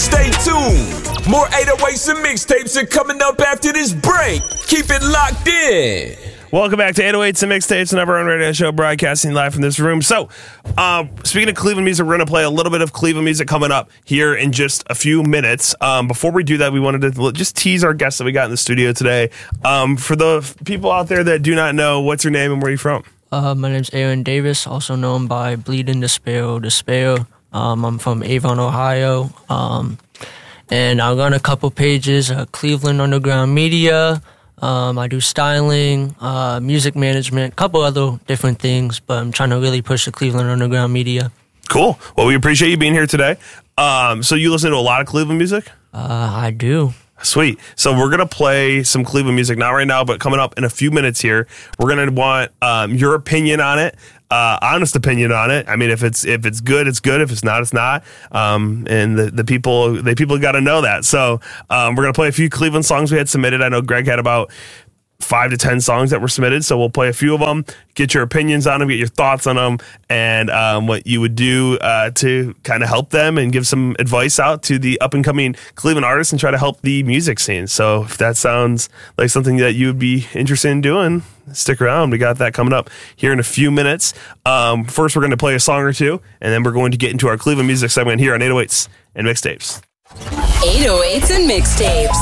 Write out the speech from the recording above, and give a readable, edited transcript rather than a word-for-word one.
Stay tuned. More 808s and mixtapes are coming up after this break. Keep it locked in. Welcome back to 808s and Mixtapes, the number one radio show broadcasting live from this room. So, speaking of Cleveland music, we're going to play a little bit of Cleveland music coming up here in just a few minutes. Before we do that, we wanted to just tease our guests that we got in the studio today. For the people out there that do not know, what's your name and where are you from? My name's Aaron Davis, also known by Bleeding Despair. I'm from Avon, Ohio. And I run a couple pages, Cleveland Underground Media. I do styling, music management, a couple other different things, but I'm trying to really push the Cleveland Underground Media. Cool. Well, we appreciate you being here today. So you listen to a lot of Cleveland music? I do. Sweet. So we're going to play some Cleveland music, not right now, but coming up in a few minutes here. We're going to want your opinion on it, honest opinion on it. I mean, if it's good, it's good. If it's not, it's not. And the people got to know that. So we're going to play a few Cleveland songs we had submitted. I know Greg had about 5 to 10 songs that were submitted, so we'll play a few of them, get your opinions on them, get your thoughts on them, and what you would do to kind of help them and give some advice out to the up-and-coming Cleveland artists and try to help the music scene. So if that sounds like something that you would be interested in doing, stick around. We got that coming up here in a few minutes. First, we're going to play a song or two, and then we're going to get into our Cleveland music segment here on 808s and Mixtapes. 808s and Mixtapes.